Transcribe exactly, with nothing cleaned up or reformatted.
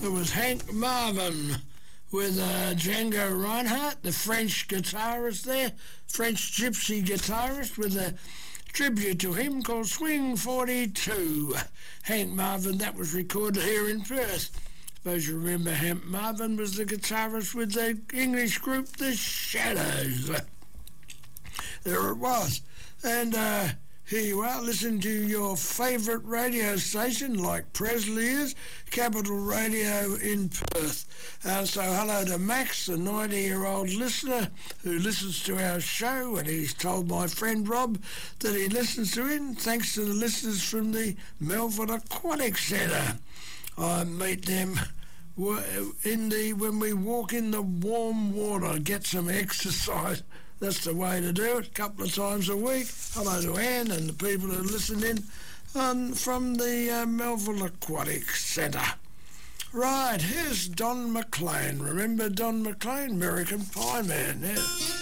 It was Hank Marvin with uh, Django Reinhardt, the French guitarist there, French gypsy guitarist, with a tribute to him called Swing forty-two. Hank Marvin, that was recorded here in Perth. Suppose you remember Hank Marvin was the guitarist with the English group The Shadows. There it was. And uh, here you are, listening to your favourite radio station, like Presley is, Capital Radio in Perth. Uh, so hello to Max, the ninety-year-old listener who listens to our show, and he's told my friend Rob that he listens to it, thanks to the listeners from the Melville Aquatic Centre. I meet them in the when we walk in the warm water, get some exercise. That's the way to do it, a couple of times a week. Hello to Anne and the people who listen in um, from the uh, Melville Aquatic Centre. Right, here's Don McLean. Remember Don McLean, American Pie Man, yeah.